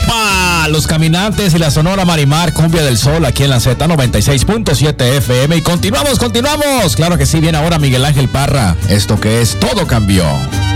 ¡Epa! Los Caminantes y la Sonora Marimar, Cumbia del Sol, aquí en la Z96.7 FM. Y continuamos. Claro que sí, viene ahora Miguel Ángel Parra. Esto que es Todo Cambió.